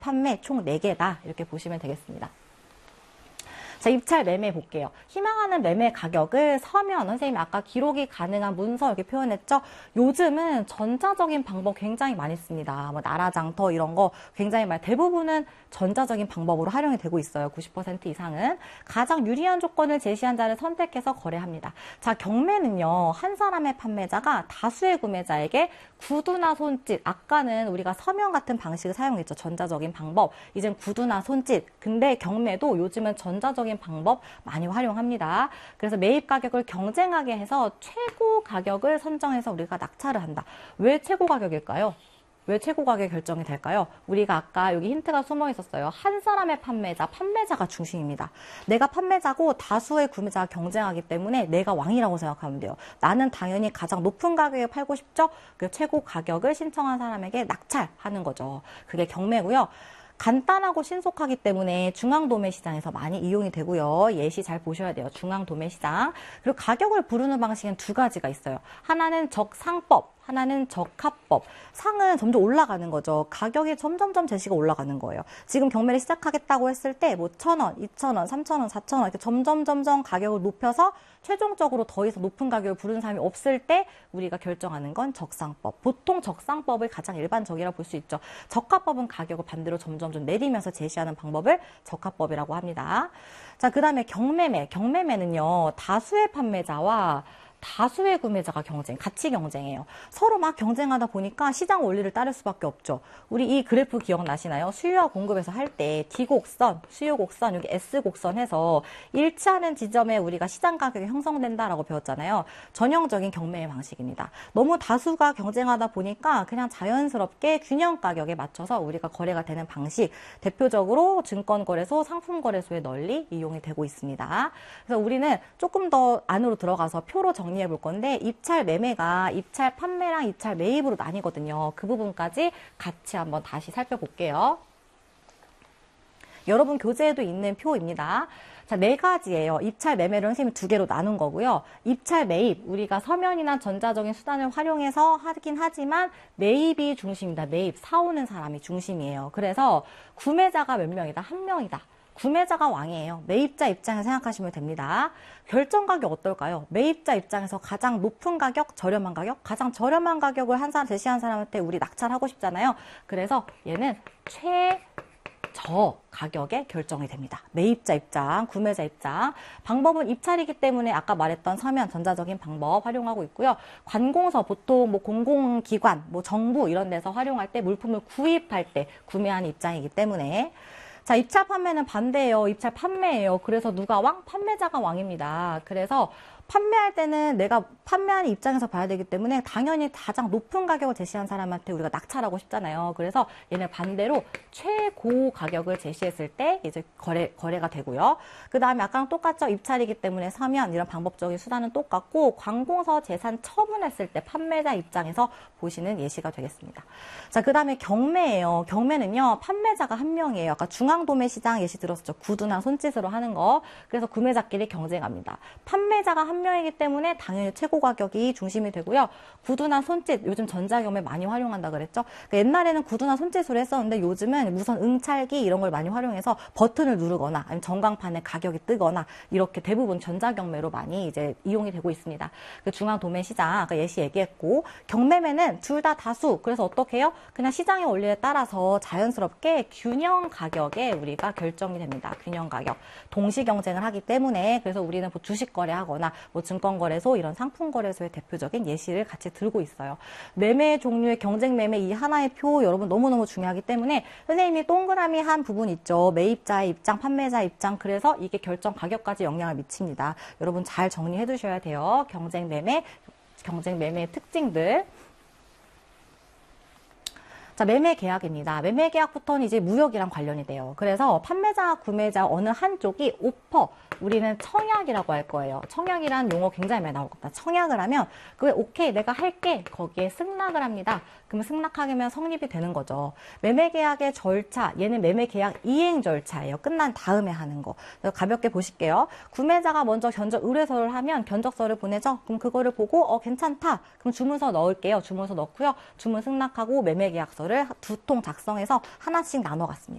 판매 총 4개다. 이렇게 보시면 되겠습니다. 자, 입찰 매매 볼게요. 희망하는 매매 가격을 서면, 선생님이 아까 기록이 가능한 문서 이렇게 표현했죠? 요즘은 전자적인 방법 굉장히 많이 씁니다. 뭐 나라장터 이런 거 굉장히 많이, 대부분은 전자적인 방법으로 활용이 되고 있어요. 90% 이상은. 가장 유리한 조건을 제시한 자를 선택해서 거래합니다. 자, 경매는요, 한 사람의 판매자가 다수의 구매자에게 구두나 손짓, 아까는 우리가 서면 같은 방식을 사용했죠. 전자적인 방법. 이젠 구두나 손짓. 근데 경매도 요즘은 전자적인 방법 많이 활용합니다. 그래서 매입 가격을 경쟁하게 해서 최고 가격을 선정해서 우리가 낙찰을 한다. 왜 최고 가격일까요? 왜 최고 가격 결정이 될까요? 우리가 아까 여기 힌트가 숨어 있었어요. 한 사람의 판매자가 중심입니다. 내가 판매자고 다수의 구매자가 경쟁하기 때문에 내가 왕이라고 생각하면 돼요. 나는 당연히 가장 높은 가격에 팔고 싶죠? 그 최고 가격을 신청한 사람에게 낙찰하는 거죠. 그게 경매고요. 간단하고 신속하기 때문에 중앙도매시장에서 많이 이용이 되고요. 예시 잘 보셔야 돼요. 중앙도매시장. 그리고 가격을 부르는 방식은 2가지가 있어요. 하나는 적상법, 하나는 적합법. 상은 점점 올라가는 거죠. 가격이 점점점 제시가 올라가는 거예요. 지금 경매를 시작하겠다고 했을 때 뭐 1,000원, 2,000원, 3,000원, 4,000원 이렇게 점점 가격을 높여서 최종적으로 더 이상 높은 가격을 부르는 사람이 없을 때 우리가 결정하는 건 적상법. 보통 적상법을 가장 일반적이라고 볼 수 있죠. 적합법은 가격을 반대로 점점 좀 내리면서 제시하는 방법을 적합법이라고 합니다. 자, 그 다음에 경매매. 경매매는요, 다수의 판매자와 다수의 구매자가 같이 경쟁해요. 서로 막 경쟁하다 보니까 시장 원리를 따를 수밖에 없죠. 우리 이 그래프 기억나시나요? 수요와 공급에서 할 때 D곡선, 수요곡선, 여기 S곡선 해서 일치하는 지점에 우리가 시장 가격이 형성된다라고 배웠잖아요. 전형적인 경매의 방식입니다. 너무 다수가 경쟁하다 보니까 그냥 자연스럽게 균형 가격에 맞춰서 우리가 거래가 되는 방식, 대표적으로 증권거래소, 상품거래소에 널리 이용이 되고 있습니다. 그래서 우리는 조금 더 안으로 들어가서 표로 정리해 볼 건데, 입찰 매매가 입찰 판매랑 입찰 매입으로 나뉘거든요. 그 부분까지 같이 한번 다시 살펴볼게요. 여러분 교재에도 있는 표입니다. 자, 4가지예요. 입찰 매매를 선생님이 2개로 나눈 거고요. 입찰 매입, 우리가 서면이나 전자적인 수단을 활용해서 하긴 하지만 매입이 중심이다. 매입, 사오는 사람이 중심이에요. 그래서 구매자가 몇 명이다? 1명이다. 구매자가 왕이에요. 매입자 입장에서 생각하시면 됩니다. 결정 가격 어떨까요? 매입자 입장에서 가장 높은 가격, 저렴한 가격, 가장 저렴한 가격을 한 사람, 제시한 사람한테 우리 낙찰하고 싶잖아요. 그래서 얘는 최저 가격에 결정이 됩니다. 매입자 입장, 구매자 입장. 방법은 입찰이기 때문에 아까 말했던 서면, 전자적인 방법 활용하고 있고요. 관공서, 보통 뭐 공공기관, 뭐 정부 이런 데서 활용할 때 물품을 구입할 때 구매하는 입장이기 때문에. 자, 입찰 판매는 반대예요. 입찰 판매예요. 그래서 누가 왕? 판매자가 왕입니다. 그래서 판매할 때는 내가 판매하는 입장에서 봐야 되기 때문에 당연히 가장 높은 가격을 제시한 사람한테 우리가 낙찰하고 싶잖아요. 그래서 얘는 반대로 최고 가격을 제시했을 때 이제 거래가 되고요. 그 다음에 아까랑 똑같죠. 입찰이기 때문에 서면 이런 방법적인 수단은 똑같고, 관공서 재산 처분했을 때 판매자 입장에서 보시는 예시가 되겠습니다. 자, 그 다음에 경매예요. 경매는요, 판매자가 1명이에요. 아까 중앙도매시장 예시 들었었죠. 구두나 손짓으로 하는 거. 그래서 구매자끼리 경쟁합니다. 판매자가 1명이기 때문에 당연히 최고 가격이 중심이 되고요. 구두나 손짓, 요즘 전자경매 많이 활용한다 그랬죠. 그러니까 옛날에는 구두나 손짓으로 했었는데 요즘은 무선 응찰기 이런 걸 많이 활용해서 버튼을 누르거나 아니면 전광판에 가격이 뜨거나 이렇게 대부분 전자경매로 많이 이제 이용이 되고 있습니다. 그 중앙도매시장 아까 예시 얘기했고, 경매매는 둘 다 다수. 그래서 어떻게 해요? 그냥 시장의 원리에 따라서 자연스럽게 균형 가격에 우리가 결정이 됩니다. 균형 가격. 동시 경쟁을 하기 때문에, 그래서 우리는 뭐 주식 거래하거나 뭐 증권거래소 이런 상품거래소의 대표적인 예시를 같이 들고 있어요. 매매 종류의 경쟁 매매 이 하나의 표 여러분 너무너무 중요하기 때문에 선생님이 동그라미 한 부분 있죠. 매입자의 입장, 판매자 입장. 그래서 이게 결정 가격까지 영향을 미칩니다. 여러분 잘 정리해 두셔야 돼요. 경쟁 매매의 특징들. 자, 매매 계약입니다. 매매 계약부터는 이제 무역이랑 관련이 돼요. 그래서 판매자, 구매자 어느 한쪽이 오퍼, 우리는 청약이라고 할 거예요. 청약이란 용어 굉장히 많이 나올 겁니다. 청약을 하면 그게 오케이 내가 할게 거기에 승낙을 합니다. 그러면 승낙하면 성립이 되는 거죠. 매매 계약의 절차, 얘는 매매 계약 이행 절차예요. 끝난 다음에 하는 거. 가볍게 보실게요. 구매자가 먼저 견적 의뢰서를 하면 견적서를 보내죠. 그럼 그거를 보고 괜찮다. 그럼 주문서 넣을게요. 주문서 넣고요. 주문 승낙하고 매매 계약서를 2통 작성해서 하나씩 나눠 갔습니다.